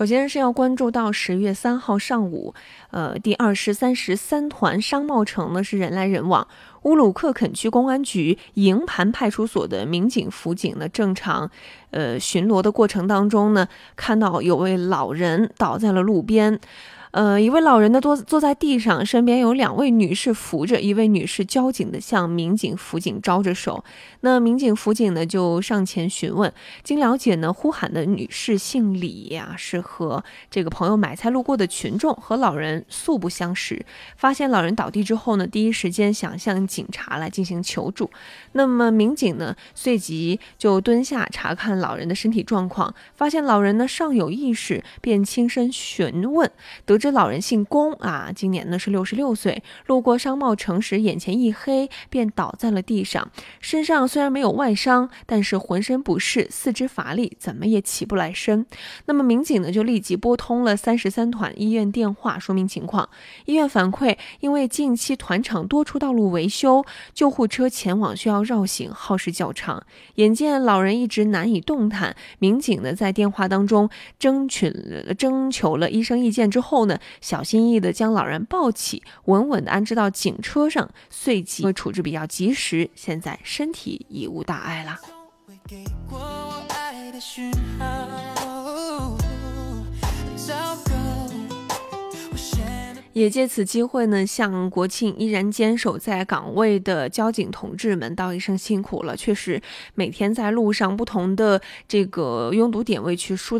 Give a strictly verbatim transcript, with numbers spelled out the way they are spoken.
首先是要关注到十月三号上午，呃，第二师三十三团商贸城呢是人来人往。乌鲁克肯区公安局营盘派出所的民警、辅警呢，正常呃巡逻的过程当中呢，看到有位老人倒在了路边。呃，一位老人呢坐坐在地上，身边有两位女士扶着，一位女士焦急地向民警、辅警招着手。那民警、辅警呢就上前询问，经了解呢，呼喊的女士姓李呀、啊，是和这个朋友买菜路过的群众，和老人素不相识。发现老人倒地之后呢，第一时间想向警察来进行求助。那么民警呢随即就蹲下查看老人的身体状况，发现老人呢尚有意识，便轻声询问，得知老人姓龚啊，今年呢是六十六岁，路过商贸城时眼前一黑，便倒在了地上。身上虽然没有外伤，但是浑身不适，四肢乏力，怎么也起不来身。那么民警呢就立即拨通了三十三团医院电话，说明情况。医院反馈，因为近期团场多处道路维修，救护车前往需要绕行，耗时较长。眼见老人一直难以动弹，民警呢在电话当中争取了征求了医生意见之后呢，小心翼翼地将老人抱起，稳稳地安置到警车上，随即因为处置比较及时，现在身体已无大碍了。也借此机会呢，向国庆依然坚守在岗位的交警同志们道一声辛苦了。确实，每天在路上不同的这个拥堵点位去疏